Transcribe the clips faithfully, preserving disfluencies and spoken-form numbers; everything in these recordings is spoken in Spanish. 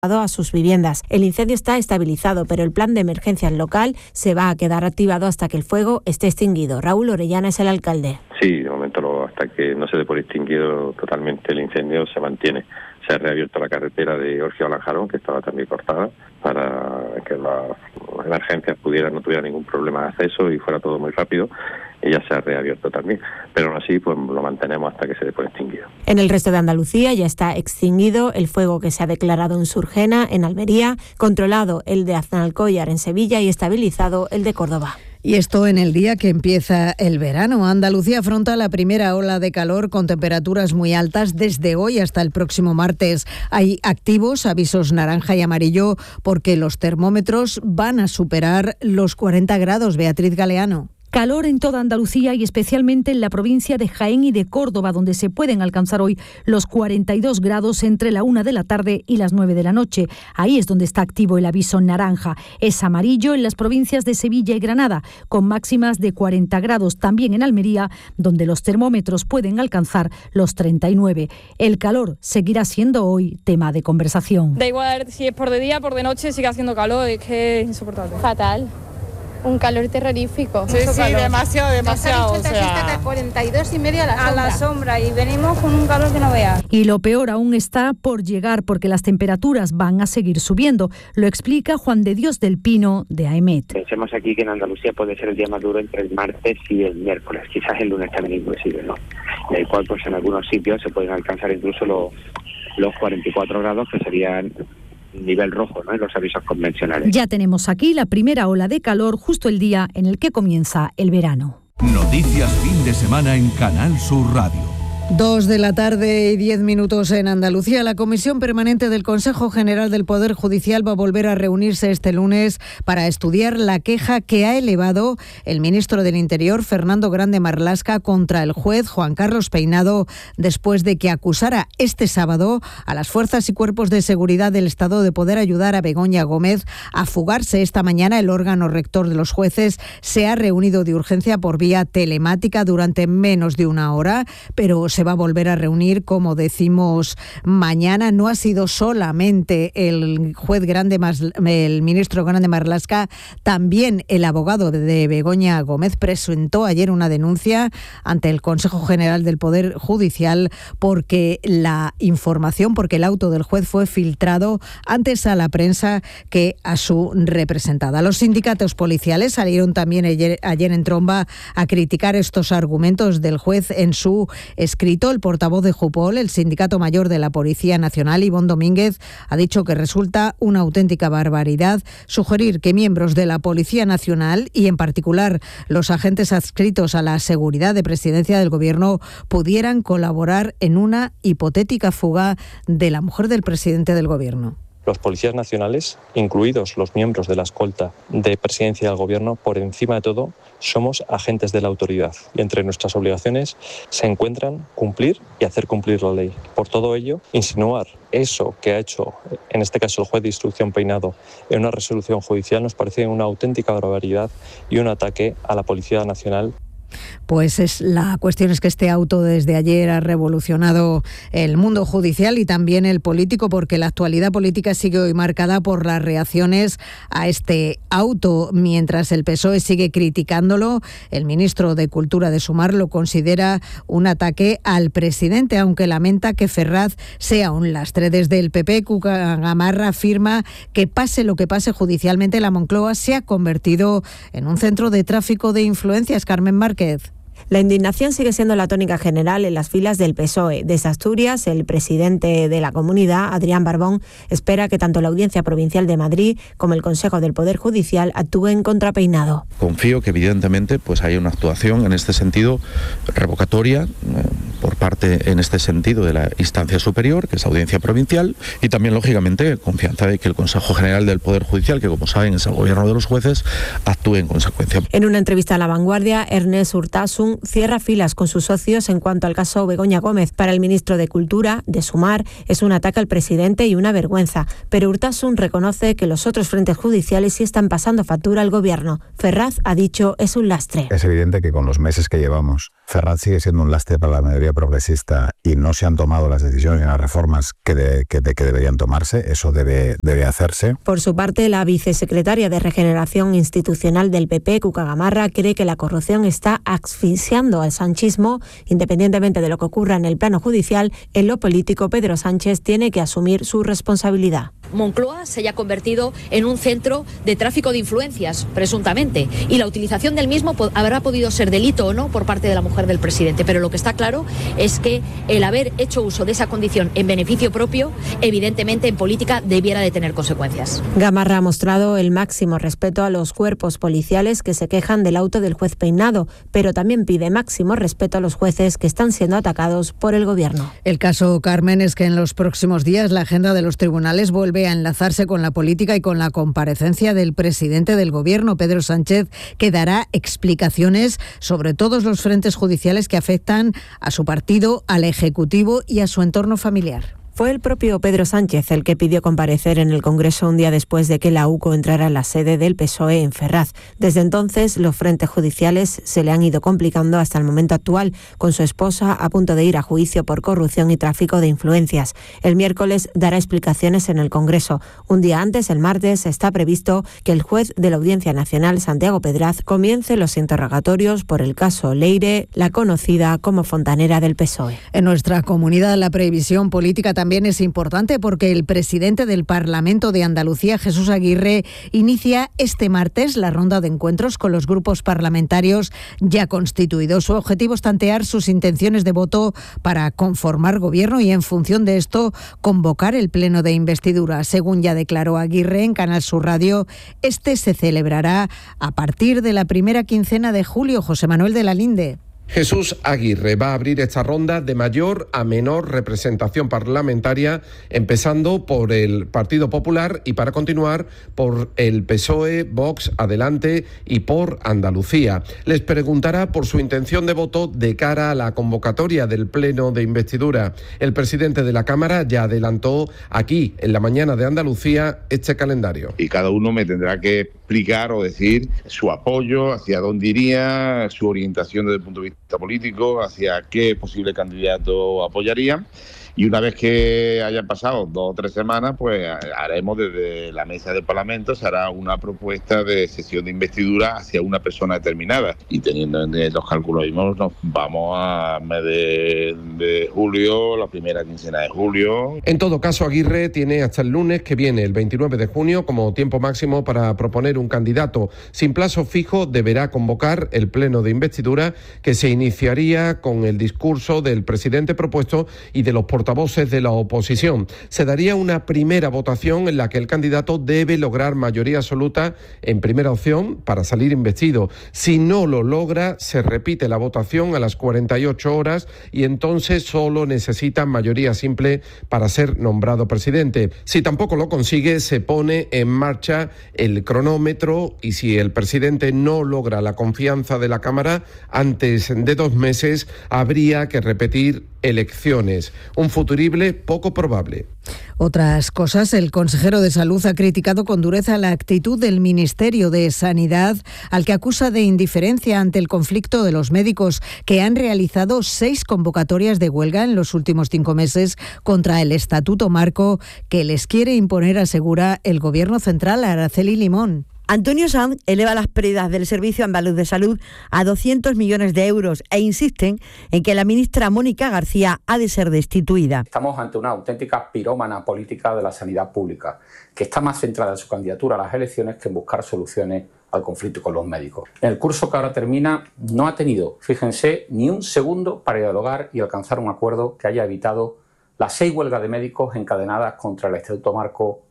a sus viviendas. El incendio está estabilizado, pero el plan de emergencias local se va a quedar activado hasta que el fuego esté extinguido. Raúl Orellana es el alcalde. Sí, de momento lo, hasta que no se dé por extinguido totalmente el incendio se mantiene. Se ha reabierto la carretera de Orgia a Lanjarón, que estaba también cortada, para que las emergencias pudieran, no tuvieran ningún problema de acceso y fuera todo muy rápido. Y ya se ha reabierto también, pero aún así pues lo mantenemos hasta que se dé por extinguido. En el resto de Andalucía ya está extinguido el fuego que se ha declarado en Surgena, en Almería, controlado el de Aznalcóllar en Sevilla y estabilizado el de Córdoba. Y esto en el día que empieza el verano. Andalucía afronta la primera ola de calor con temperaturas muy altas desde hoy hasta el próximo martes. Hay activos avisos naranja y amarillo porque los termómetros van a superar los cuarenta grados. Beatriz Galeano. Calor en toda Andalucía y especialmente en la provincia de Jaén y de Córdoba, donde se pueden alcanzar hoy los cuarenta y dos grados entre la una de la tarde y las nueve de la noche. Ahí es donde está activo el aviso naranja. Es amarillo en las provincias de Sevilla y Granada, con máximas de cuarenta grados. También en Almería, donde los termómetros pueden alcanzar los treinta y nueve. El calor seguirá siendo hoy tema de conversación. Da igual si es por de día, por de noche, sigue haciendo calor, es que es insoportable. Fatal. Un calor terrorífico. Sí, sí, calor. demasiado, demasiado. O sea, cuarenta y dos y media a la sombra. A la sombra y venimos con un calor que no veas. Y lo peor aún está por llegar porque las temperaturas van a seguir subiendo. Lo explica Juan de Dios del Pino de AEMET. Pensemos aquí que en Andalucía puede ser el día más duro entre el martes y el miércoles. Quizás el lunes también inclusive, ¿no? En el cual pues en algunos sitios se pueden alcanzar incluso los, los cuarenta y cuatro grados, que serían nivel rojo, ¿no?, en los avisos convencionales. Ya tenemos aquí la primera ola de calor justo el día en el que comienza el verano. Noticias fin de semana en Canal Sur Radio. Dos de la tarde y diez minutos en Andalucía. La Comisión Permanente del Consejo General del Poder Judicial va a volver a reunirse este lunes para estudiar la queja que ha elevado el ministro del Interior, Fernando Grande Marlaska, contra el juez Juan Carlos Peinado, después de que acusara este sábado a las fuerzas y cuerpos de seguridad del Estado de poder ayudar a Begoña Gómez a fugarse. Esta mañana el órgano rector de los jueces se ha reunido de urgencia por vía telemática durante menos de una hora, pero se va a volver a reunir, como decimos, mañana. No ha sido solamente el juez Grande, el ministro Grande Marlaska, también el abogado de Begoña Gómez presentó ayer una denuncia ante el Consejo General del Poder Judicial porque la información, porque el auto del juez fue filtrado antes a la prensa que a su representada. Los sindicatos policiales salieron también ayer, ayer en tromba a criticar estos argumentos del juez en su escrito. El portavoz de Jupol, el sindicato mayor de la Policía Nacional, Ivón Domínguez, ha dicho que resulta una auténtica barbaridad sugerir que miembros de la Policía Nacional y en particular los agentes adscritos a la seguridad de presidencia del Gobierno pudieran colaborar en una hipotética fuga de la mujer del presidente del Gobierno. Los policías nacionales, incluidos los miembros de la escolta de presidencia del Gobierno, por encima de todo, somos agentes de la autoridad y entre nuestras obligaciones se encuentran cumplir y hacer cumplir la ley. Por todo ello, insinuar eso que ha hecho, en este caso el juez de instrucción Peinado, en una resolución judicial nos parece una auténtica barbaridad y un ataque a la Policía Nacional. Pues es la cuestión es que este auto desde ayer ha revolucionado el mundo judicial y también el político, porque la actualidad política sigue hoy marcada por las reacciones a este auto. Mientras el P S O E sigue criticándolo, el ministro de Cultura de Sumar lo considera un ataque al presidente, aunque lamenta que Ferraz sea un lastre. Desde el P P, Cuca Gamarra afirma que pase lo que pase judicialmente, la Moncloa se ha convertido en un centro de tráfico de influencias. Carmen Márquez. La indignación sigue siendo la tónica general en las filas del P S O E. Desde Asturias, el presidente de la comunidad, Adrián Barbón, espera que tanto la Audiencia Provincial de Madrid como el Consejo del Poder Judicial actúen contra Peinado. Confío que evidentemente pues haya una actuación en este sentido revocatoria eh, por parte en este sentido de la instancia superior, que es la Audiencia Provincial, y también lógicamente confianza de que el Consejo General del Poder Judicial, que como saben es el gobierno de los jueces, actúe en consecuencia. En una entrevista a La Vanguardia, Ernest Urtasun, Barbón cierra filas con sus socios en cuanto al caso Begoña Gómez. Para el ministro de Cultura, de Sumar, es un ataque al presidente y una vergüenza. Pero Urtasun reconoce que los otros frentes judiciales sí están pasando factura al gobierno. Ferraz ha dicho es un lastre. Es evidente que con los meses que llevamos, Ferraz sigue siendo un lastre para la mayoría progresista y no se han tomado las decisiones y las reformas que, de, que, de, que deberían tomarse. Eso debe, debe hacerse. Por su parte, la vicesecretaria de Regeneración Institucional del P P, Cuca Gamarra, cree que la corrupción está asfixiando al sanchismo. Independientemente de lo que ocurra en el plano judicial, en lo político Pedro Sánchez tiene que asumir su responsabilidad. Moncloa se haya convertido en un centro de tráfico de influencias, presuntamente, y la utilización del mismo habrá podido ser delito o no por parte de la mujer del presidente, pero lo que está claro es que el haber hecho uso de esa condición en beneficio propio, evidentemente en política debiera de tener consecuencias. Gamarra ha mostrado el máximo respeto a los cuerpos policiales que se quejan del auto del juez Peinado, pero también pide máximo respeto a los jueces que están siendo atacados por el gobierno. El caso Carmen es que en los próximos días la agenda de los tribunales vuelve a enlazarse con la política y con la comparecencia del presidente del gobierno, Pedro Sánchez, que dará explicaciones sobre todos los frentes judiciales que afectan a su partido, al Ejecutivo y a su entorno familiar. Fue el propio Pedro Sánchez el que pidió comparecer en el Congreso un día después de que la U C O entrara en la sede del P S O E en Ferraz. Desde entonces, los frentes judiciales se le han ido complicando hasta el momento actual, con su esposa a punto de ir a juicio por corrupción y tráfico de influencias. El miércoles dará explicaciones en el Congreso. Un día antes, el martes, está previsto que el juez de la Audiencia Nacional, Santiago Pedraz, comience los interrogatorios por el caso Leire, la conocida como fontanera del P S O E. En nuestra comunidad, la previsión política también es importante porque el presidente del Parlamento de Andalucía, Jesús Aguirre, inicia este martes la ronda de encuentros con los grupos parlamentarios ya constituidos. Su objetivo es tantear sus intenciones de voto para conformar gobierno y, en función de esto, convocar el pleno de investidura. Según ya declaró Aguirre en Canal Sur Radio, este se celebrará a partir de la primera quincena de julio. José Manuel de la Linde. Jesús Aguirre va a abrir esta ronda de mayor a menor representación parlamentaria, empezando por el Partido Popular y para continuar por el P S O E, Vox, Adelante y por Andalucía. Les preguntará por su intención de voto de cara a la convocatoria del Pleno de Investidura. El presidente de la Cámara ya adelantó aquí, en la mañana de Andalucía, este calendario. Y cada uno me tendrá que explicar o decir su apoyo, hacia dónde iría, su orientación desde el punto de vista político, hacia qué posible candidato apoyaría. Y una vez que hayan pasado dos o tres semanas, pues haremos desde la mesa del Parlamento, se hará una propuesta de sesión de investidura hacia una persona determinada. Y teniendo en los cálculos mismos, nos vamos a mes de, de julio, la primera quincena de julio. En todo caso, Aguirre tiene hasta el lunes que viene, el veintinueve de junio, como tiempo máximo para proponer un candidato. Sin plazo fijo, deberá convocar el pleno de investidura, que se iniciaría con el discurso del presidente propuesto y de los portavoces de la oposición. Se daría una primera votación en la que el candidato debe lograr mayoría absoluta en primera opción para salir investido. Si no lo logra, se repite la votación a las cuarenta y ocho horas y entonces solo necesita mayoría simple para ser nombrado presidente. Si tampoco lo consigue, se pone en marcha el cronómetro y si el presidente no logra la confianza de la Cámara antes de dos meses, habría que repetir elecciones. Un futurible poco probable. Otras cosas, el consejero de Salud ha criticado con dureza la actitud del Ministerio de Sanidad, al que acusa de indiferencia ante el conflicto de los médicos, que han realizado seis convocatorias de huelga en los últimos cinco meses contra el Estatuto Marco que les quiere imponer, asegura el Gobierno central. Araceli Limón. Antonio Sanz eleva las pérdidas del Servicio Andaluz de Salud a doscientos millones de euros e insisten en que la ministra Mónica García ha de ser destituida. Estamos ante una auténtica pirómana política de la sanidad pública, que está más centrada en su candidatura a las elecciones que en buscar soluciones al conflicto con los médicos. En el curso que ahora termina no ha tenido, fíjense, ni un segundo para dialogar y alcanzar un acuerdo que haya evitado las seis huelgas de médicos encadenadas contra el Estatuto Marco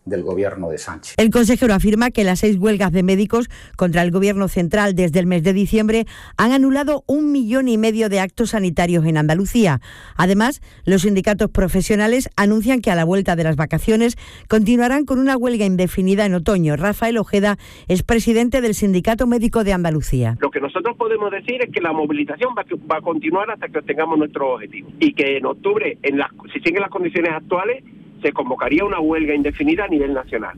del gobierno de Sánchez. El consejero afirma que las seis huelgas de médicos contra el gobierno central desde el mes de diciembre han anulado un millón y medio de actos sanitarios en Andalucía. Además, los sindicatos profesionales anuncian que a la vuelta de las vacaciones continuarán con una huelga indefinida en otoño. Rafael Ojeda es presidente del Sindicato Médico de Andalucía. Lo que nosotros podemos decir es que la movilización va, va a continuar hasta que obtengamos nuestro objetivo y que en octubre, en las, si siguen las condiciones actuales, se convocaría una huelga indefinida a nivel nacional.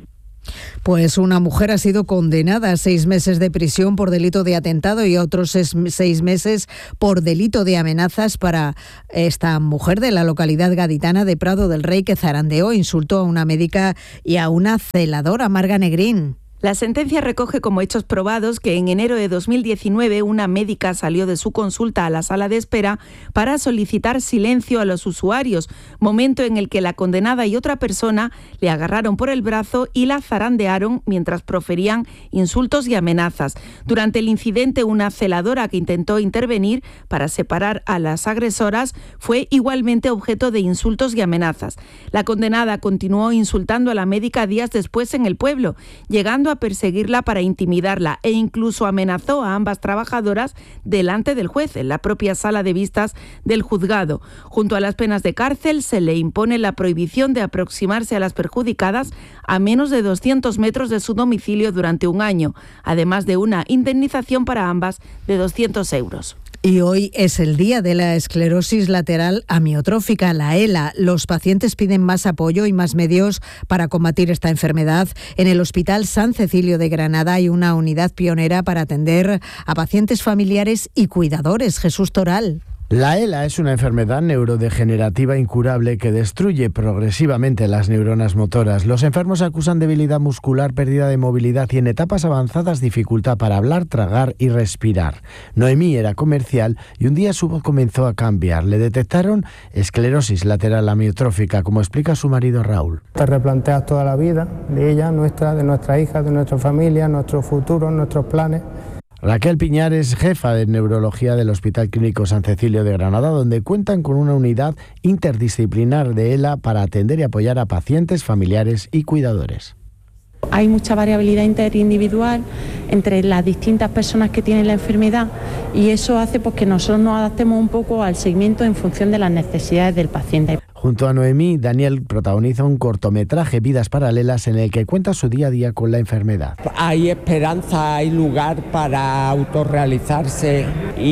Pues una mujer ha sido condenada a seis meses de prisión por delito de atentado y a otros seis, seis meses por delito de amenazas para esta mujer de la localidad gaditana de Prado del Rey que zarandeó, insultó a una médica y a una celadora, Marga Negrín. La sentencia recoge como hechos probados que en enero de dos mil diecinueve una médica salió de su consulta a la sala de espera para solicitar silencio a los usuarios, momento en el que la condenada y otra persona le agarraron por el brazo y la zarandearon mientras proferían insultos y amenazas. Durante el incidente, una celadora que intentó intervenir para separar a las agresoras fue igualmente objeto de insultos y amenazas. La condenada continuó insultando a la médica días después en el pueblo, llegando a perseguirla para intimidarla e incluso amenazó a ambas trabajadoras delante del juez en la propia sala de vistas del juzgado. Junto a las penas de cárcel se le impone la prohibición de aproximarse a las perjudicadas a menos de doscientos metros de su domicilio durante un año, además de una indemnización para ambas de doscientos euros. Y hoy es el día de la esclerosis lateral amiotrófica, la ELA. Los pacientes piden más apoyo y más medios para combatir esta enfermedad. En el Hospital San Cecilio de Granada hay una unidad pionera para atender a pacientes familiares y cuidadores. Jesús Toral. La ELA es una enfermedad neurodegenerativa incurable que destruye progresivamente las neuronas motoras. Los enfermos acusan debilidad muscular, pérdida de movilidad y en etapas avanzadas dificultad para hablar, tragar y respirar. Noemí era comercial y un día su voz comenzó a cambiar. Le detectaron esclerosis lateral amiotrófica, como explica su marido Raúl. Te replanteas toda la vida de ella, nuestra, de nuestra hija, de nuestra familia, nuestro futuro, nuestros planes. Raquel Piñar es jefa de neurología del Hospital Clínico San Cecilio de Granada, donde cuentan con una unidad interdisciplinar de ELA para atender y apoyar a pacientes, familiares y cuidadores. Hay mucha variabilidad interindividual entre las distintas personas que tienen la enfermedad y eso hace pues, que nosotros nos adaptemos un poco al seguimiento en función de las necesidades del paciente. Junto a Noemí, Daniel protagoniza un cortometraje, Vidas Paralelas, en el que cuenta su día a día con la enfermedad. Hay esperanza, hay lugar para autorrealizarse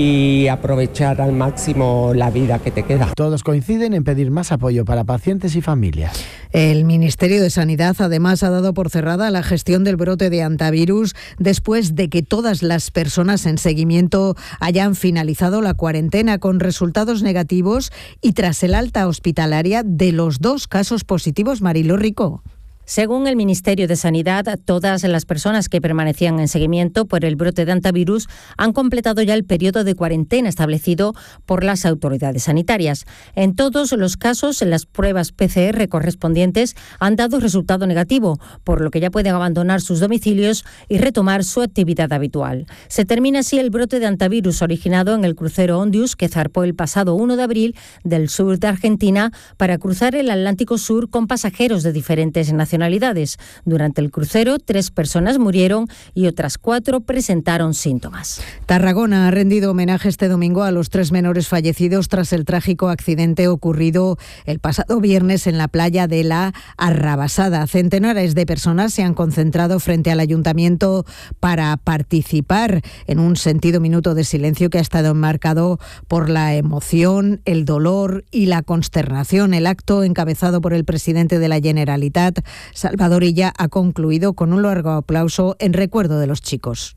y aprovechar al máximo la vida que te queda. Todos coinciden en pedir más apoyo para pacientes y familias. El Ministerio de Sanidad además ha dado por cerrada la gestión del brote de hantavirus después de que todas las personas en seguimiento hayan finalizado la cuarentena con resultados negativos y tras el alta hospitalaria de los dos casos positivos. Mariló Rico. Según el Ministerio de Sanidad, todas las personas que permanecían en seguimiento por el brote de hantavirus han completado ya el periodo de cuarentena establecido por las autoridades sanitarias. En todos los casos, las pruebas P C R correspondientes han dado resultado negativo, por lo que ya pueden abandonar sus domicilios y retomar su actividad habitual. Se termina así el brote de hantavirus originado en el crucero Ondius, que zarpó el pasado uno de abril del sur de Argentina para cruzar el Atlántico Sur con pasajeros de diferentes nacionalidades. Durante el crucero, tres personas murieron y otras cuatro presentaron síntomas. Tarragona ha rendido homenaje este domingo a los tres menores fallecidos tras el trágico accidente ocurrido el pasado viernes en la playa de la Arrabasada. Centenares de personas se han concentrado frente al ayuntamiento para participar en un sentido minuto de silencio que ha estado enmarcado por la emoción, el dolor y la consternación. El acto, encabezado por el presidente de la Generalitat, Salvador Illa, ha concluido con un largo aplauso en recuerdo de los chicos.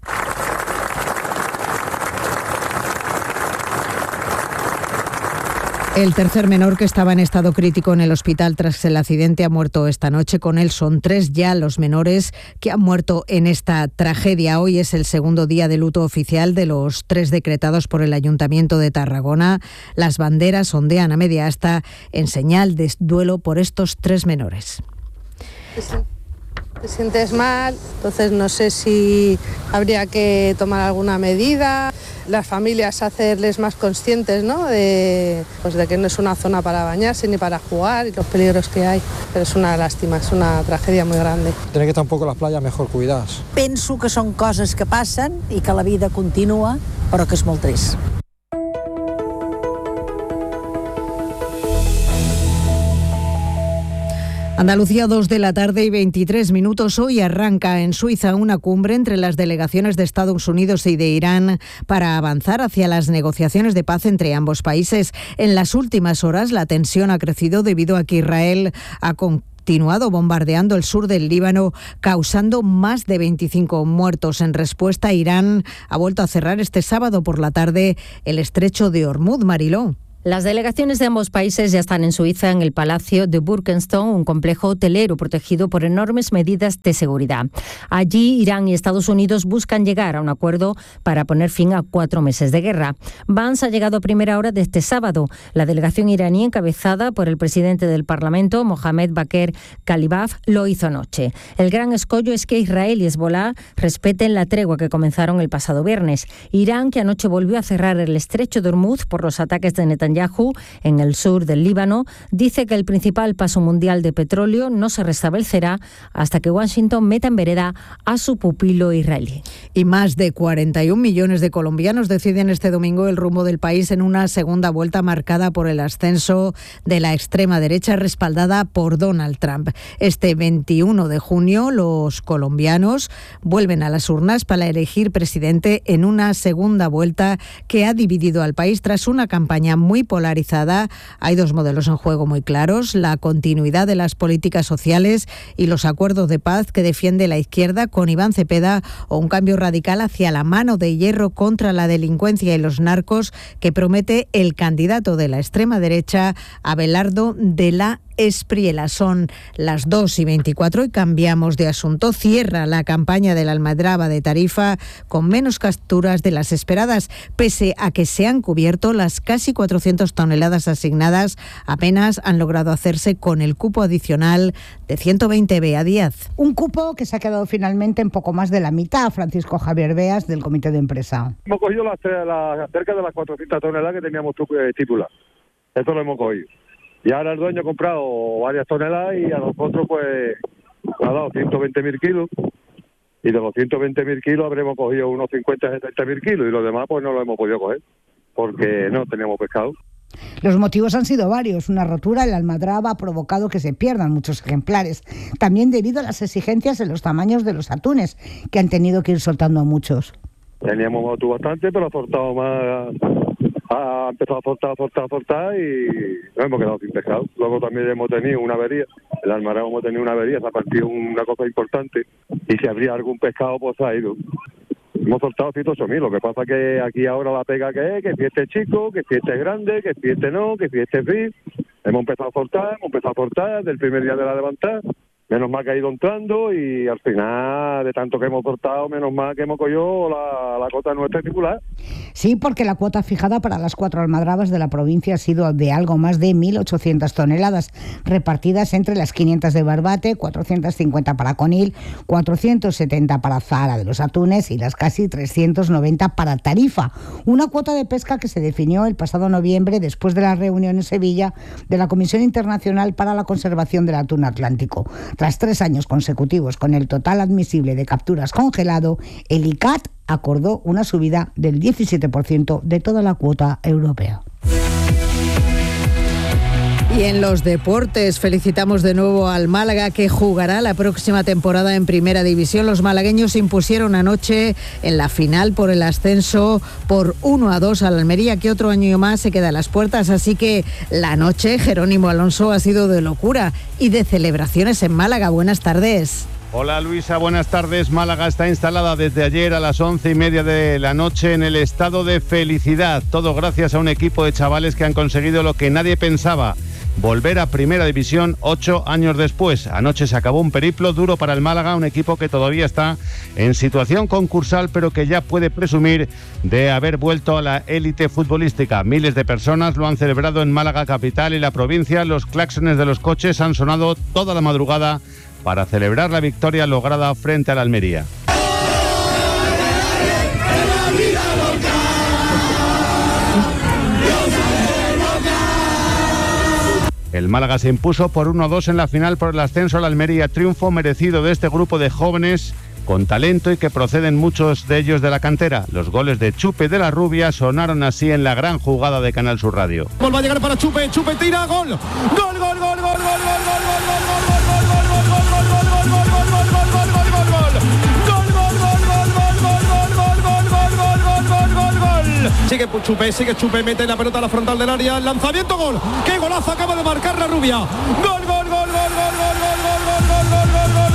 El tercer menor que estaba en estado crítico en el hospital tras el accidente ha muerto esta noche. Con él son tres ya los menores que han muerto en esta tragedia. Hoy es el segundo día de luto oficial de los tres decretados por el Ayuntamiento de Tarragona. Las banderas ondean a media asta en señal de duelo por estos tres menores. Te sientes mal, entonces no sé si habría que tomar alguna medida. Las familias hacerles más conscientes, ¿no? de, pues de que no es una zona para bañarse ni para jugar y los peligros que hay. Pero es una lástima, es una tragedia muy grande. Tienen que estar un poco las playas mejor cuidadas. Penso que són coses que passen i que la vida continua, però que és molt trist. Andalucía, dos de la tarde y veintitrés minutos. Hoy arranca en Suiza una cumbre entre las delegaciones de Estados Unidos y de Irán para avanzar hacia las negociaciones de paz entre ambos países. En las últimas horas la tensión ha crecido debido a que Israel ha continuado bombardeando el sur del Líbano, causando más de veinticinco muertos. En respuesta, Irán ha vuelto a cerrar este sábado por la tarde el estrecho de Hormuz. Mariló. Las delegaciones de ambos países ya están en Suiza, en el Palacio de Burgenstone, un complejo hotelero protegido por enormes medidas de seguridad. Allí, Irán y Estados Unidos buscan llegar a un acuerdo para poner fin a cuatro meses de guerra. Vance ha llegado a primera hora de este sábado. La delegación iraní, encabezada por el presidente del Parlamento, Mohamed Bakr Kalibaf, lo hizo anoche. El gran escollo es que Israel y Hezbollah respeten la tregua que comenzaron el pasado viernes. Irán, que anoche volvió a cerrar el estrecho de Hormuz por los ataques de Netanyahu en el sur del Líbano, dice que el principal paso mundial de petróleo no se restablecerá hasta que Washington meta en vereda a su pupilo israelí. Y más de cuarenta y un millones de colombianos deciden este domingo el rumbo del país en una segunda vuelta marcada por el ascenso de la extrema derecha respaldada por Donald Trump. Este veintiuno de junio los colombianos vuelven a las urnas para elegir presidente en una segunda vuelta que ha dividido al país tras una campaña muy polarizada. Hay dos modelos en juego muy claros: la continuidad de las políticas sociales y los acuerdos de paz que defiende la izquierda con Iván Cepeda, o un cambio radical hacia la mano de hierro contra la delincuencia y los narcos que promete el candidato de la extrema derecha, Abelardo de la Espriella. Son las dos y veinticuatro y cambiamos de asunto. Cierra la campaña de la almadraba de Tarifa con menos capturas de las esperadas. Pese a que se han cubierto las casi cuatrocientas toneladas asignadas, apenas han logrado hacerse con el cupo adicional de ciento veinte. Bea Díaz. Un cupo que se ha quedado finalmente en poco más de la mitad. Francisco Javier Beas, del comité de empresa. Hemos cogido las, las, cerca de las cuatrocientas toneladas que teníamos titular. Eso lo hemos cogido. Y ahora el dueño ha comprado varias toneladas y a nosotros pues ha dado ciento veinte mil kilos. Y de los ciento veinte mil kilos habremos cogido unos cincuenta, setenta mil kilos y los demás pues no lo hemos podido coger porque no teníamos pescado. Los motivos han sido varios. Una rotura en la almadraba ha provocado que se pierdan muchos ejemplares. También debido a las exigencias en los tamaños de los atunes, que han tenido que ir soltando a muchos. Teníamos atún bastante, pero ha soltado más... ha empezado a soltar, a soltar, a soltar y nos hemos quedado sin pescado. Luego también hemos tenido una avería, el almadraba hemos tenido una avería, se ha partido una cosa importante y si habría algún pescado pues ha ido. Hemos soltado ciento ocho mil, lo que pasa que aquí ahora la pega que es, que si este es chico, que si este es grande, que si este no, que si este es fit. Hemos empezado a soltar, hemos empezado a soltar del primer día de la levantada. Menos mal que ha ido entrando y al final, de tanto que hemos cortado, menos mal que hemos cogido la, la cota nuestra titular. Sí, porque la cuota fijada para las cuatro almadrabas de la provincia ha sido de algo más de mil ochocientas toneladas, repartidas entre las quinientas de Barbate, cuatrocientas cincuenta para Conil, cuatrocientos setenta para Zahara de los Atunes y las casi trescientos noventa para Tarifa. Una cuota de pesca que se definió el pasado noviembre después de la reunión en Sevilla de la Comisión Internacional para la Conservación del Atún Atlántico. Tras tres años consecutivos con el total admisible de capturas congelado, el I C A T acordó una subida del diecisiete por ciento de toda la cuota europea. Y en los deportes felicitamos de nuevo al Málaga, que jugará la próxima temporada en Primera División. Los malagueños se impusieron anoche en la final por el ascenso por uno a dos al Almería, que otro año más se queda a las puertas. Así que la noche, Jerónimo Alonso, ha sido de locura y de celebraciones en Málaga. Buenas tardes. Hola Luisa, buenas tardes. Málaga está instalada desde ayer a las once y media de la noche en el estado de felicidad. Todo gracias a un equipo de chavales que han conseguido lo que nadie pensaba: volver a Primera División ocho años después. Anoche se acabó un periplo duro para el Málaga, un equipo que todavía está en situación concursal, pero que ya puede presumir de haber vuelto a la élite futbolística. Miles de personas lo han celebrado en Málaga capital y la provincia. Los claxones de los coches han sonado toda la madrugada para celebrar la victoria lograda frente al Almería. El Málaga se impuso por uno a dos en la final por el ascenso al Almería, triunfo merecido de este grupo de jóvenes con talento y que proceden muchos de ellos de la cantera. Los goles de Chupe de la Rubia sonaron así en la gran jugada de Canal Sur Radio. Va a llegar para Chupe, Chupe tira, gol, gol, gol, gol, gol, gol, gol, gol, sigue Chupe, sigue Chupe, mete la pelota a la frontal del área, lanzamiento, gol, qué golazo acaba de marcar la Rubia, gol, gol, gol, gol, gol, gol, gol, gol, gol,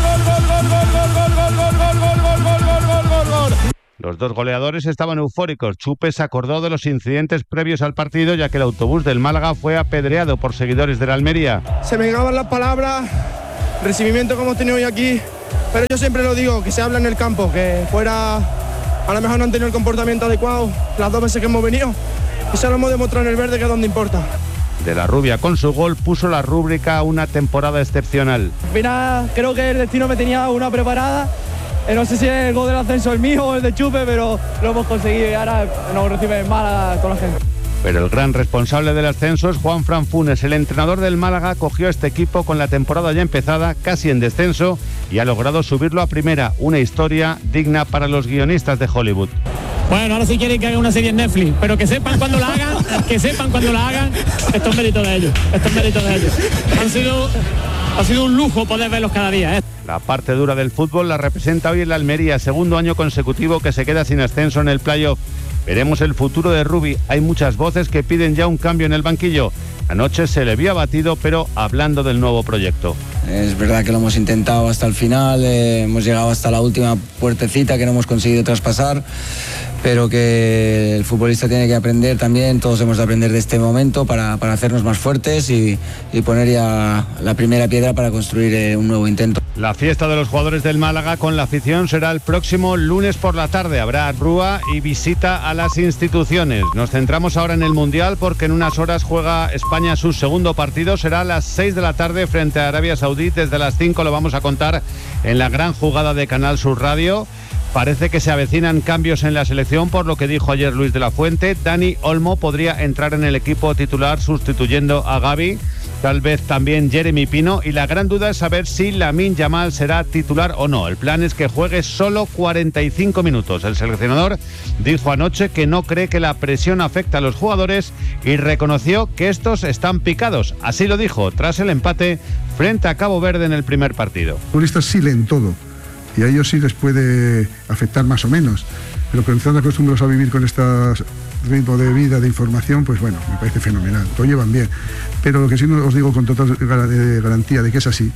gol, gol. Los dos goleadores estaban eufóricos. Chupe se acordó de los incidentes previos al partido, ya que el autobús del Málaga fue apedreado por seguidores de la Almería. Se me llegaban las palabras, recibimiento que hemos tenido hoy aquí, pero yo siempre lo digo, que se habla en el campo, que fuera a lo mejor no han tenido el comportamiento adecuado las dos veces que hemos venido, y se lo hemos demostrado en el verde, que es donde importa. De la Rubia, con su gol, puso la rúbrica una temporada excepcional. Al final creo que el destino me tenía una preparada. No sé si el gol del ascenso es mío o el de Chupe, pero lo hemos conseguido y ahora nos recibe en Málaga toda la gente. Pero el gran responsable del ascenso es Juan Fran Funes. El entrenador del Málaga cogió este equipo con la temporada ya empezada, casi en descenso, y ha logrado subirlo a primera. Una historia digna para los guionistas de Hollywood. Bueno, ahora sí quieren que hagan una serie en Netflix, pero que sepan cuando la hagan, que sepan cuando la hagan. Esto es mérito de ellos, esto es mérito de ellos. Han sido, ha sido un lujo poder verlos cada día, ¿eh? La parte dura del fútbol la representa hoy el Almería, segundo año consecutivo que se queda sin ascenso en el playoff. Veremos el futuro de Rubi. Hay muchas voces que piden ya un cambio en el banquillo. Anoche se le vio abatido, pero hablando del nuevo proyecto. Es verdad que lo hemos intentado hasta el final, eh, hemos llegado hasta la última puertecita que no hemos conseguido traspasar, pero que el futbolista tiene que aprender también, todos hemos de aprender de este momento para, para hacernos más fuertes y, y poner ya la primera piedra para construir eh, un nuevo intento. La fiesta de los jugadores del Málaga con la afición será el próximo lunes por la tarde. Habrá rúa y visita a las instituciones. Nos centramos ahora en el Mundial porque en unas horas juega España su segundo partido. Será a las seis de la tarde frente a Arabia Saudí. Desde las cinco lo vamos a contar en la gran jugada de Canal Sur Radio. Parece que se avecinan cambios en la selección, por lo que dijo ayer Luis de la Fuente. Dani Olmo podría entrar en el equipo titular sustituyendo a Gavi. Tal vez también Jeremy Pino, y la gran duda es saber si Lamine Yamal será titular o no. El plan es que juegue solo cuarenta y cinco minutos. El seleccionador dijo anoche que no cree que la presión afecte a los jugadores y reconoció que estos están picados. Así lo dijo tras el empate frente a Cabo Verde en el primer partido. Los futbolistas sí leen todo y a ellos sí les puede afectar más o menos, pero que están acostumbrados a vivir con este ritmo de vida, de información, pues bueno, me parece fenomenal, lo llevan bien. Pero lo que sí os digo con total garantía de que es así,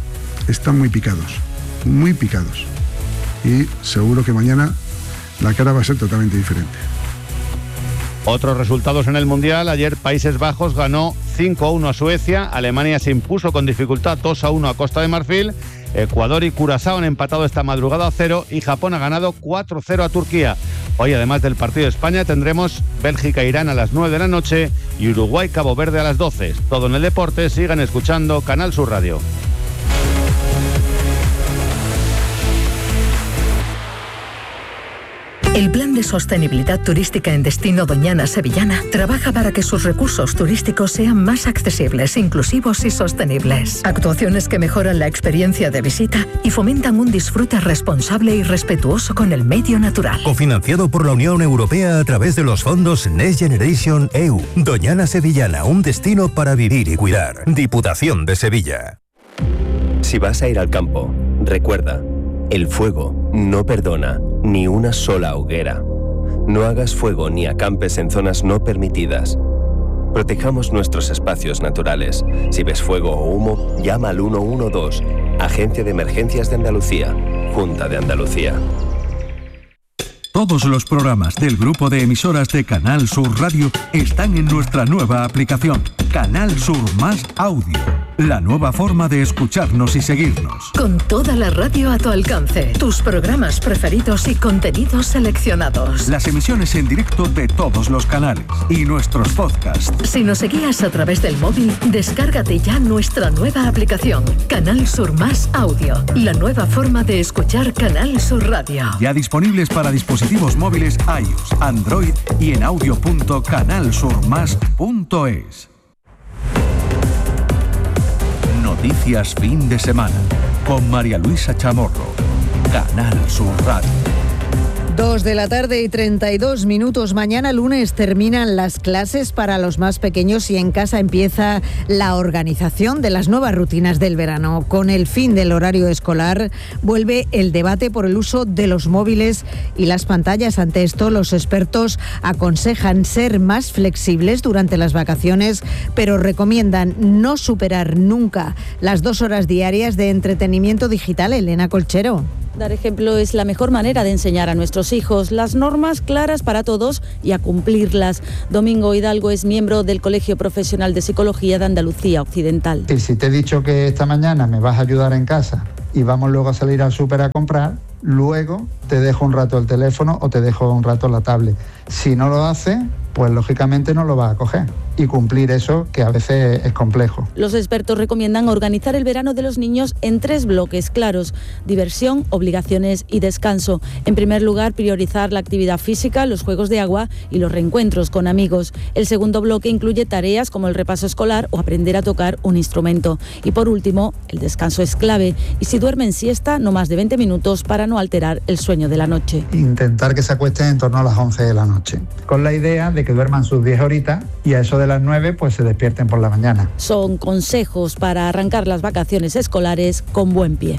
están muy picados, muy picados. Y seguro que mañana la cara va a ser totalmente diferente. Otros resultados en el Mundial. Ayer Países Bajos ganó cinco a uno a Suecia, Alemania se impuso con dificultad dos a uno a Costa de Marfil, Ecuador y Curazao han empatado esta madrugada a cero y Japón ha ganado cuatro cero a Turquía. Hoy, además del partido de España, tendremos Bélgica-Irán a las nueve de la noche y Uruguay-Cabo Verde a las doce. Todo en el deporte. Sigan escuchando Canal Sur Radio. El Plan de Sostenibilidad Turística en Destino Doñana Sevillana trabaja para que sus recursos turísticos sean más accesibles, inclusivos y sostenibles. Actuaciones que mejoran la experiencia de visita y fomentan un disfrute responsable y respetuoso con el medio natural. Cofinanciado por la Unión Europea a través de los fondos Next Generation E U. Doñana Sevillana, un destino para vivir y cuidar. Diputación de Sevilla. Si vas a ir al campo, recuerda, el fuego no perdona ni una sola hoguera. No hagas fuego ni acampes en zonas no permitidas. Protejamos nuestros espacios naturales. Si ves fuego o humo, llama al uno uno dos, Agencia de Emergencias de Andalucía, Junta de Andalucía. Todos los programas del grupo de emisoras de Canal Sur Radio están en nuestra nueva aplicación, Canal Sur Más Audio. la nueva forma de escucharnos y seguirnos. Con toda la radio a tu alcance, tus programas preferidos y contenidos seleccionados. Las emisiones en directo de todos los canales y nuestros podcasts. Si nos seguías a través del móvil, descárgate ya nuestra nueva aplicación, Canal Sur Más Audio. La nueva forma de escuchar Canal Sur Radio. Ya disponibles para dispositivos móviles iOS, Android y en audio punto canal sur más punto es. Noticias fin de semana con María Luisa Chamorro, Canal Sur Radio. Dos de la tarde y treinta y dos minutos. Mañana lunes terminan las clases para los más pequeños y en casa empieza la organización de las nuevas rutinas del verano. Con el fin del horario escolar vuelve el debate por el uso de los móviles y las pantallas. Ante esto, los expertos aconsejan ser más flexibles durante las vacaciones, pero recomiendan no superar nunca las dos horas diarias de entretenimiento digital. Elena Colchero. Dar ejemplo es la mejor manera de enseñar a nuestros hijos. Las normas claras para todos y a cumplirlas. Domingo Hidalgo es miembro del Colegio Profesional de Psicología de Andalucía Occidental. Y si te he dicho que esta mañana me vas a ayudar en casa y vamos luego a salir al súper a comprar, luego te dejo un rato el teléfono o te dejo un rato la tablet. Si no lo haces, pues lógicamente no lo vas a coger. Y cumplir eso, que a veces es complejo. Los expertos recomiendan organizar el verano de los niños en tres bloques claros: diversión, obligaciones y descanso. En primer lugar, priorizar la actividad física, los juegos de agua y los reencuentros con amigos. El segundo bloque incluye tareas como el repaso escolar o aprender a tocar un instrumento. Y por último, el descanso es clave. Y si duermen siesta, no más de veinte minutos para no alterar el sueño de la noche. Intentar que se acuesten en torno a las once de la noche, con la idea de que duerman sus diez horitas y a eso de las nueve pues se despierten por la mañana. Son consejos para arrancar las vacaciones escolares con buen pie.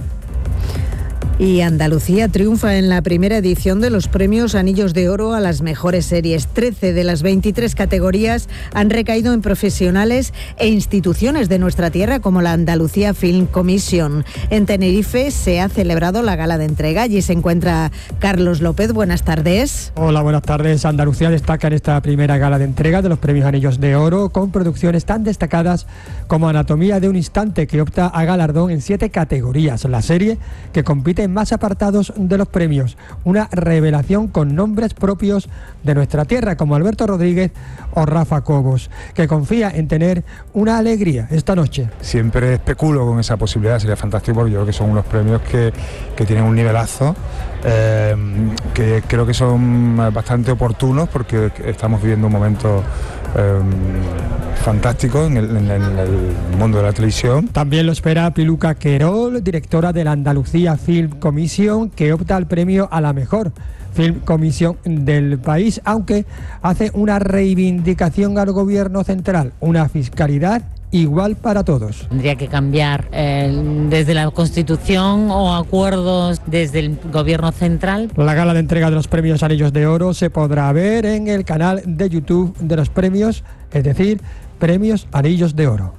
Y Andalucía triunfa en la primera edición de los premios Anillos de Oro a las mejores series. trece de las veintitrés categorías han recaído en profesionales e instituciones de nuestra tierra, como la Andalucía Film Commission. En Tenerife se ha celebrado la gala de entrega. Allí se encuentra Carlos López. Buenas tardes. Hola, buenas tardes. Andalucía destaca en esta primera gala de entrega de los premios Anillos de Oro con producciones tan destacadas como Anatomía de un instante, que opta a galardón en siete categorías. La serie que compite en más apartados de los premios. Una revelación con nombres propios de nuestra tierra, como Alberto Rodríguez o Rafa Cobos, que confía en tener una alegría esta noche. Siempre especulo con esa posibilidad, sería fantástico, porque yo creo que son unos premios que, que tienen un nivelazo, eh, que creo que son bastante oportunos, porque estamos viviendo un momento eh, fantástico en el, en el mundo de la televisión. También lo espera Piluca Querol, directora de la Andalucía Film Commission, que opta al premio a la mejor Film Commission del país, aunque hace una reivindicación al gobierno central, una fiscalidad igual para todos. Tendría que cambiar eh, desde la Constitución o acuerdos desde el gobierno central. La gala de entrega de los premios Anillos de Oro se podrá ver en el canal de YouTube de los premios, es decir, Premios Anillos de Oro.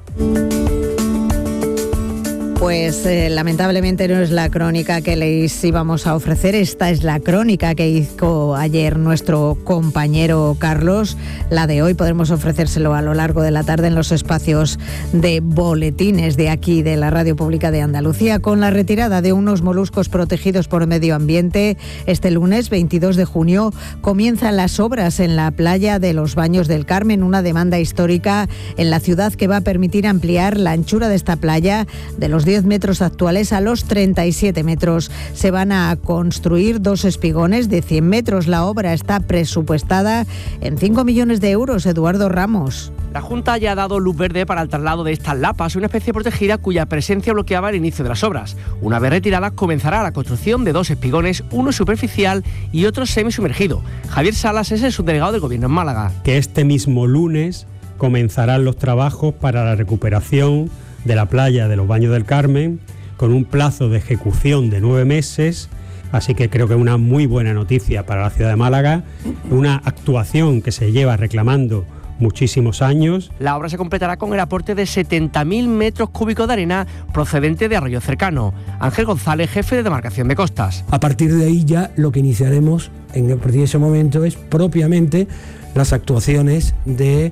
Pues eh, lamentablemente no es la crónica que les íbamos a ofrecer. Esta es la crónica que hizo ayer nuestro compañero Carlos. La de hoy podremos ofrecérselo a lo largo de la tarde en los espacios de boletines de aquí, de la Radio Pública de Andalucía. Con la retirada de unos moluscos protegidos por medio ambiente, este lunes veintidós de junio comienzan las obras en la playa de los Baños del Carmen, una demanda histórica en la ciudad que va a permitir ampliar la anchura de esta playa de los diez metros actuales a los treinta y siete metros. Se van a construir dos espigones de cien metros. La obra está presupuestada en cinco millones de euros. Eduardo Ramos. La Junta ya ha dado luz verde para el traslado de estas lapas, una especie protegida cuya presencia bloqueaba el inicio de las obras. Una vez retiradas, comenzará la construcción de dos espigones, uno superficial y otro semisumergido. Javier Salas es el subdelegado del Gobierno en Málaga. Que este mismo lunes comenzarán los trabajos para la recuperación de la playa de los Baños del Carmen, con un plazo de ejecución de nueve meses, así que creo que es una muy buena noticia para la ciudad de Málaga, una actuación que se lleva reclamando muchísimos años. La obra se completará con el aporte de setenta mil metros cúbicos de arena procedente de Arroyo Cercano. Ángel González, jefe de demarcación de costas. A partir de ahí ya lo que iniciaremos en el, ese momento es propiamente las actuaciones de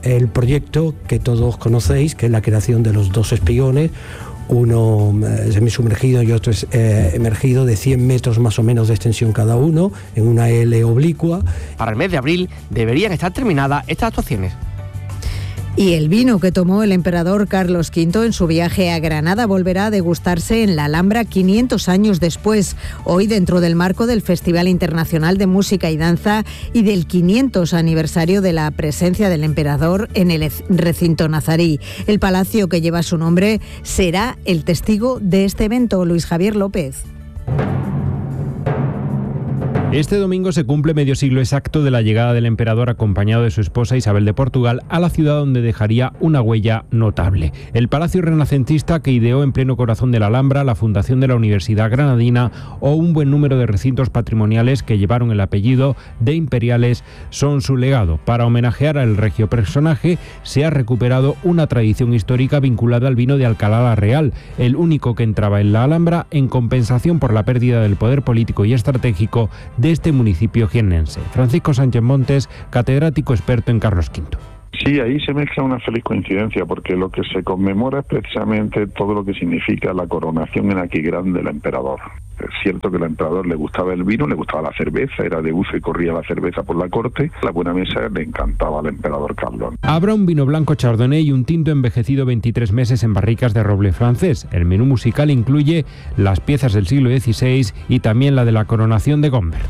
el proyecto que todos conocéis, que es la creación de los dos espiguones, uno eh, semisumergido y otro eh, emergido, de cien metros más o menos de extensión cada uno, en una L oblicua. Para el mes de abril deberían estar terminadas estas actuaciones. Y el vino que tomó el emperador Carlos quinto en su viaje a Granada volverá a degustarse en la Alhambra quinientos años después, hoy dentro del marco del Festival Internacional de Música y Danza y del quinientos aniversario de la presencia del emperador en el recinto nazarí. El palacio que lleva su nombre será el testigo de este evento. Luis Javier López. Este domingo se cumple medio siglo exacto de la llegada del emperador acompañado de su esposa Isabel de Portugal a la ciudad, donde dejaría una huella notable. El palacio renacentista que ideó en pleno corazón de la Alhambra la fundación de la Universidad Granadina o un buen número de recintos patrimoniales que llevaron el apellido de imperiales son su legado. Para homenajear al regio personaje se ha recuperado una tradición histórica vinculada al vino de Alcalá la Real, el único que entraba en la Alhambra en compensación por la pérdida del poder político y estratégico de este municipio jiennense. Francisco Sánchez Montes, catedrático experto en Carlos quinto. Sí, ahí se mezcla una feliz coincidencia, porque lo que se conmemora es precisamente todo lo que significa la coronación en Aquisgrán del emperador. Es cierto que al emperador le gustaba el vino, le gustaba la cerveza, era de uso y corría la cerveza por la corte. La buena mesa le encantaba al emperador Carlos. Habrá un vino blanco chardonnay y un tinto envejecido veintitrés meses en barricas de roble francés. El menú musical incluye las piezas del siglo dieciséis y también la de la coronación de Gombert.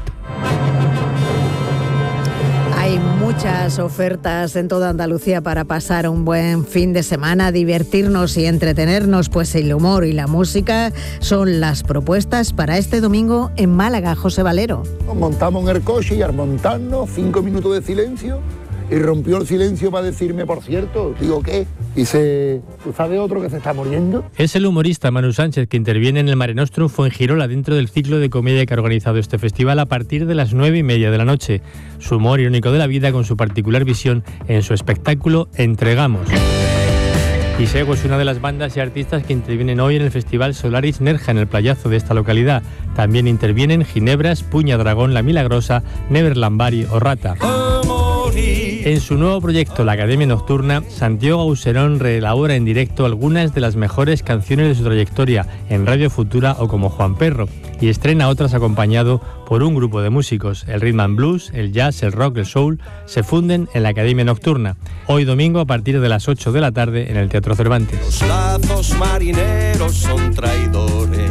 Hay muchas ofertas en toda Andalucía para pasar un buen fin de semana, divertirnos y entretenernos, pues el humor y la música son las propuestas para este domingo en Málaga. José Valero. Nos montamos en el coche y al montarnos, cinco minutos de silencio, y rompió el silencio para decirme, por cierto, digo, ¿qué? Dice, ¿tú sabes otro que se está muriendo? Es el humorista Manu Sánchez que interviene en el Mare Nostrum Fuengirola dentro del ciclo de comedia que ha organizado este festival a partir de las nueve y media de la noche. Su humor irónico de la vida con su particular visión en su espectáculo Entregamos. Isego es una de las bandas y artistas que intervienen hoy en el festival Solaris Nerja en el playazo de esta localidad. También intervienen Ginebras, Puña Dragón, La Milagrosa, Neverlambari o Rata. En su nuevo proyecto, la Academia Nocturna, Santiago Auserón reelabora en directo algunas de las mejores canciones de su trayectoria en Radio Futura o como Juan Perro, y estrena otras acompañado por un grupo de músicos. El rhythm and blues, el jazz, el rock, el soul se funden en la Academia Nocturna, hoy domingo a partir de las ocho de la tarde en el Teatro Cervantes. Los lazos marineros son traidores.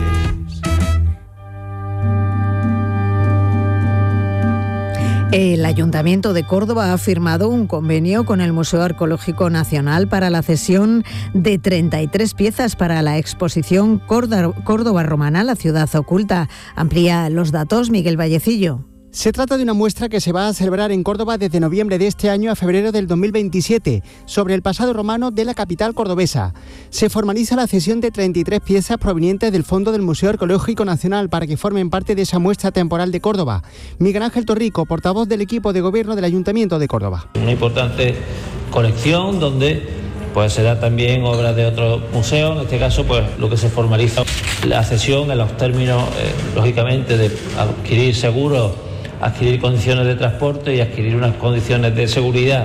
El Ayuntamiento de Córdoba ha firmado un convenio con el Museo Arqueológico Nacional para la cesión de treinta y tres piezas para la exposición Córdoba Romana, la ciudad oculta. Amplía los datos Miguel Vallecillo. Se trata de una muestra que se va a celebrar en Córdoba desde noviembre de este año a febrero del dos mil veintisiete, sobre el pasado romano de la capital cordobesa. Se formaliza la cesión de treinta y tres piezas provenientes del fondo del Museo Arqueológico Nacional para que formen parte de esa muestra temporal de Córdoba. Miguel Ángel Torrico, portavoz del equipo de gobierno del Ayuntamiento de Córdoba. Una importante colección donde pues se da también obras de otros museos, en este caso pues lo que se formaliza la cesión en los términos, eh, lógicamente, de adquirir seguros, adquirir condiciones de transporte y adquirir unas condiciones de seguridad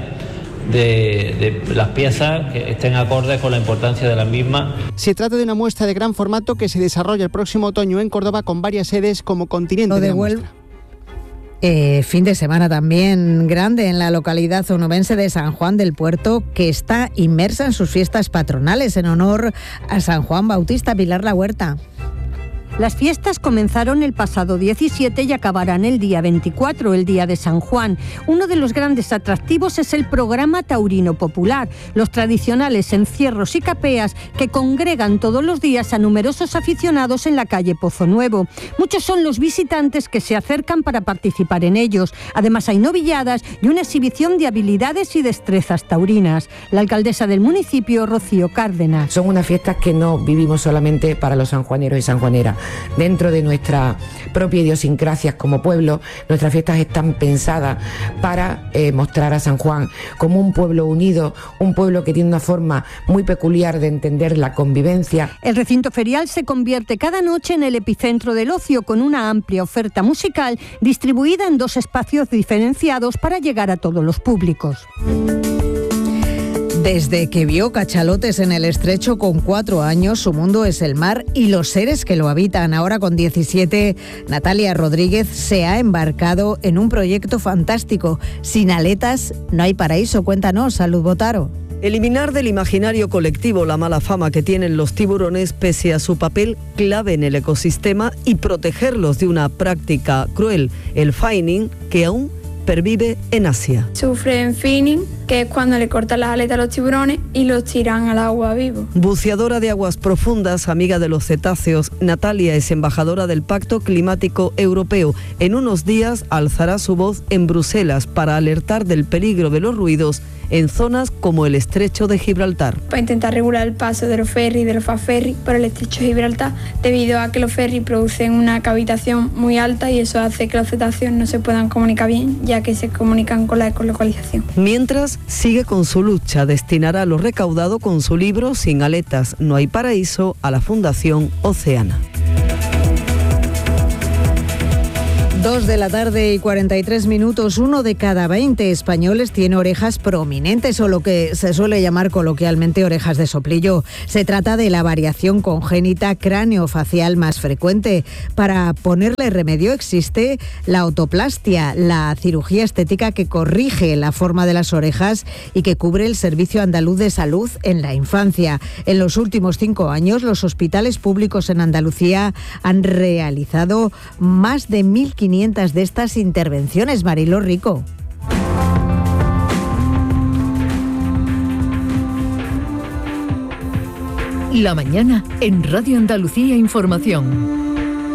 de, de las piezas que estén acordes con la importancia de las mismas. Se trata de una muestra de gran formato que se desarrolla el próximo otoño en Córdoba con varias sedes como continente de la muestra. Eh, fin de semana también grande en la localidad onubense de San Juan del Puerto, que está inmersa en sus fiestas patronales en honor a San Juan Bautista. Pilar La Huerta. Las fiestas comenzaron el pasado diecisiete y acabarán el día veinticuatro, el día de San Juan. Uno de los grandes atractivos es el programa taurino popular, los tradicionales encierros y capeas que congregan todos los días a numerosos aficionados en la calle Pozo Nuevo. Muchos son los visitantes que se acercan para participar en ellos. Además hay novilladas y una exhibición de habilidades y destrezas taurinas. La alcaldesa del municipio, Rocío Cárdenas. Son unas fiestas que no vivimos solamente para los sanjuaneros y sanjuaneras. Dentro de nuestra propia idiosincrasia como pueblo, nuestras fiestas están pensadas para eh, mostrar a San Juan como un pueblo unido, un pueblo que tiene una forma muy peculiar de entender la convivencia. El recinto ferial se convierte cada noche en el epicentro del ocio, con una amplia oferta musical distribuida en dos espacios diferenciados para llegar a todos los públicos. Desde que vio cachalotes en el estrecho con cuatro años, su mundo es el mar y los seres que lo habitan. Ahora con diecisiete, Natalia Rodríguez se ha embarcado en un proyecto fantástico. Sin aletas no hay paraíso. Cuéntanos, Salud Botaro. Eliminar del imaginario colectivo la mala fama que tienen los tiburones pese a su papel clave en el ecosistema y protegerlos de una práctica cruel, el fining, que aún pervive en Asia. Sufren finning, que es cuando le cortan las aletas a los tiburones y los tiran al agua vivo. Buceadora de aguas profundas, amiga de los cetáceos, Natalia es embajadora del Pacto Climático Europeo. En unos días alzará su voz en Bruselas para alertar del peligro de los ruidos en zonas como el Estrecho de Gibraltar. Para intentar regular el paso de los ferries y de los fast ferries por el Estrecho de Gibraltar, debido a que los ferries producen una cavitación muy alta y eso hace que los cetáceos no se puedan comunicar bien, ya que se comunican con la ecolocalización. Mientras, sigue con su lucha, destinará lo recaudado con su libro Sin aletas no hay paraíso a la Fundación Oceana. Dos de la tarde y cuarenta y tres minutos. Uno de cada veinte españoles tiene orejas prominentes o lo que se suele llamar coloquialmente orejas de soplillo. Se trata de la variación congénita craneofacial más frecuente. Para ponerle remedio existe la otoplastia, la cirugía estética que corrige la forma de las orejas y que cubre el Servicio Andaluz de Salud en la infancia. En los últimos cinco años, los hospitales públicos en Andalucía han realizado más de mil quinientas de estas intervenciones. Mariló Rico. La mañana en Radio Andalucía Información.